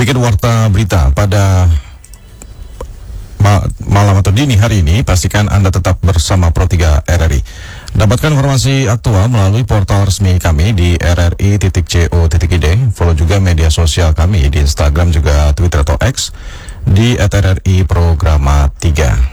Demikian warta berita pada malam atau dini hari ini. Pastikan Anda tetap bersama Pro 3 RRI. Dapatkan informasi aktual melalui portal resmi kami di rri.co.id. Follow juga media sosial kami di Instagram juga Twitter atau X di @RRI Programa 3.